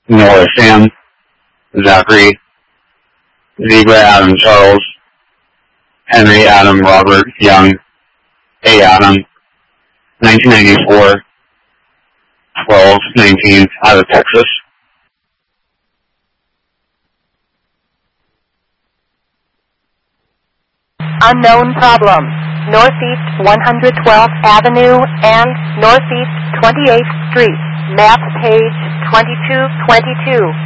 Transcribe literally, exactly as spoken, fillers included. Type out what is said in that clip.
Noah Sam, Zachary, Zebra Adam Charles, Henry Adam Robert Young, A Adam, nineteen ninety-four, twelve nineteen, out of Texas. Unknown problem. Northeast one hundred twelfth Avenue and Northeast twenty-eighth Street. Map page twenty-two twenty-two.